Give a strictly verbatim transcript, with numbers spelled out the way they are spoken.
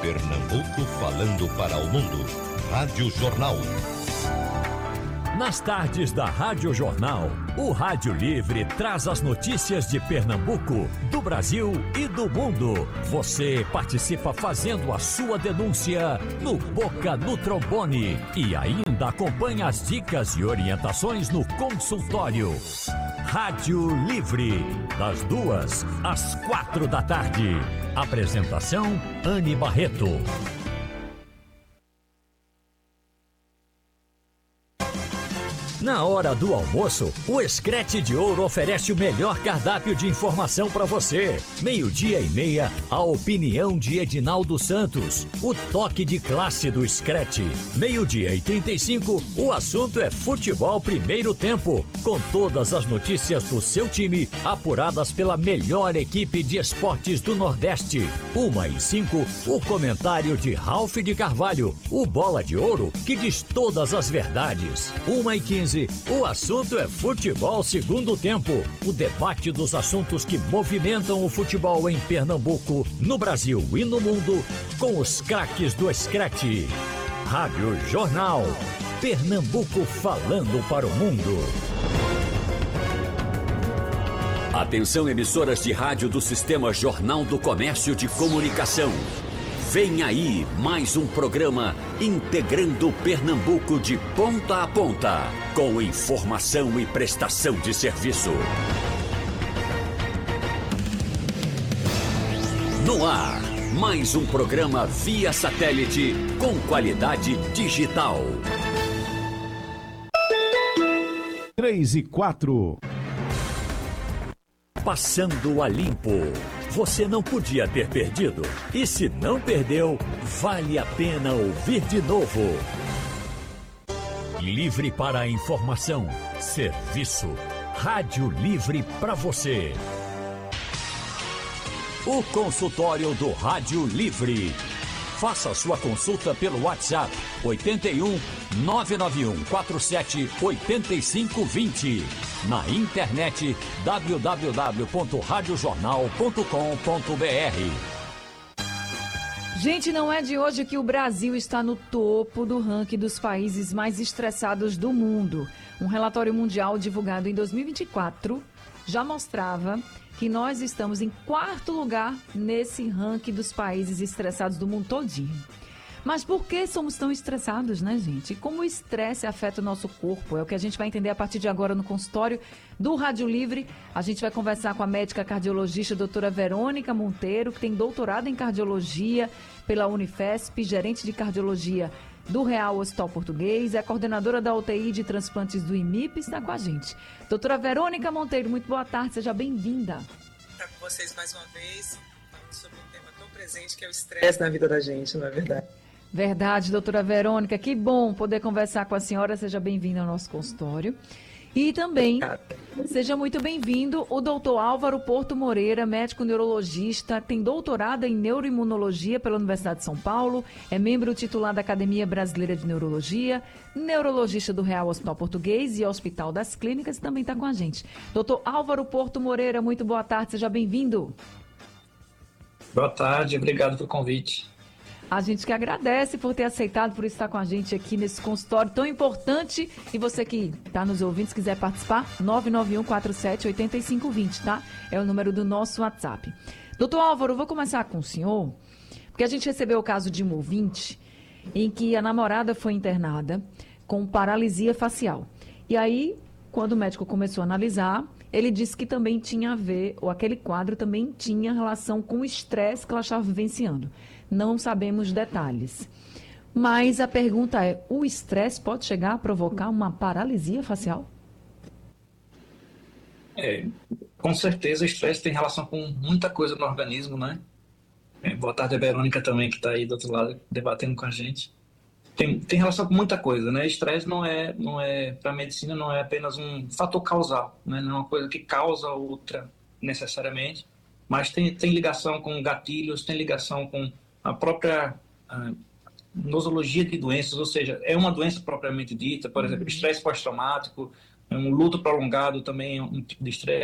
Pernambuco falando para o mundo. Rádio Jornal. Nas tardes da Rádio Jornal, o Rádio Livre traz as notícias de Pernambuco, do Brasil e do mundo. Você participa fazendo a sua denúncia no Boca no Trombone e ainda acompanha as dicas e orientações no consultório. Rádio Livre, das duas às quatro da tarde. Apresentação, Anne Barreto. Na hora do almoço, o Screte de Ouro oferece o melhor cardápio de informação para você. Meio-dia e meia, a opinião de Edinaldo Santos. O toque de classe do Screte. Meio-dia e trinta e cinco, o assunto é futebol primeiro tempo. Com todas as notícias do seu time, apuradas pela melhor equipe de esportes do Nordeste. Uma e cinco, o comentário de Ralph de Carvalho. O Bola de Ouro, que diz todas as verdades. Uma e quinze, o assunto é futebol segundo tempo. O debate dos assuntos que movimentam o futebol em Pernambuco, no Brasil e no mundo, com os craques do Screte. Rádio Jornal. Pernambuco falando para o mundo. Atenção, emissoras de rádio do Sistema Jornal do Comércio de Comunicação. Vem aí mais um programa integrando Pernambuco de ponta a ponta, com informação e prestação de serviço. No ar, mais um programa via satélite com qualidade digital. Três e quatro. Passando a limpo. Você não podia ter perdido. E se não perdeu, vale a pena ouvir de novo. Livre para a informação, serviço. Rádio Livre para você. O consultório do Rádio Livre. Faça sua consulta pelo WhatsApp oito um, nove nove um quatro sete, oito cinco dois zero. Na internet w w w ponto rádio jornal ponto com ponto b r. Gente, não é de hoje que o Brasil está no topo do ranking dos países mais estressados do mundo. Um relatório mundial divulgado em dois mil e vinte e quatro já mostrava que nós estamos em quarto lugar nesse ranking dos países estressados do mundo todinho. Mas por que somos tão estressados, né, gente? E como o estresse afeta o nosso corpo? É o que a gente vai entender a partir de agora no consultório do Rádio Livre. A gente vai conversar com a médica cardiologista doutora Verônica Monteiro, que tem doutorado em cardiologia pela Unifesp, gerente de cardiologia do Real Hospital Português, é coordenadora da U T I de transplantes do I M I P, está com a gente. Doutora Verônica Monteiro, muito boa tarde, seja bem-vinda. Estar com vocês mais uma vez, falando sobre um tema tão presente que é o estresse na vida da gente, não é verdade? Verdade, doutora Verônica, que bom poder conversar com a senhora, seja bem-vinda ao nosso consultório. E também, seja muito bem-vindo o doutor Álvaro Porto Moreira, médico neurologista, tem doutorado em neuroimunologia pela Universidade de São Paulo, é membro titular da Academia Brasileira de Neurologia, neurologista do Real Hospital Português e Hospital das Clínicas, e também está com a gente. doutor Álvaro Porto Moreira, muito boa tarde, seja bem-vindo. Boa tarde, obrigado pelo convite. A gente que agradece por ter aceitado, por estar com a gente aqui nesse consultório tão importante. E você que está nos ouvindo, se quiser participar, nove nove um quatro sete, oito cinco dois zero, tá? É o número do nosso WhatsApp. Doutor Álvaro, vou começar com o senhor, porque a gente recebeu o caso de um ouvinte em que a namorada foi internada com paralisia facial. E aí, quando o médico começou a analisar, ele disse que também tinha a ver, ou aquele quadro também tinha relação com o estresse que ela estava vivenciando. Não sabemos detalhes. Mas a pergunta é, o estresse pode chegar a provocar uma paralisia facial? É, com certeza o estresse tem relação com muita coisa no organismo, né? É, boa tarde a Verônica também, que está aí do outro lado debatendo com a gente. Tem, tem relação com muita coisa, né? Estresse não é, não é para a medicina, não é apenas um fator causal, né? Não é uma coisa que causa outra necessariamente, mas tem, tem ligação com gatilhos, tem ligação com a própria a nosologia de doenças, ou seja, é uma doença propriamente dita, por exemplo, estresse pós-traumático, um luto prolongado também é um tipo de estresse.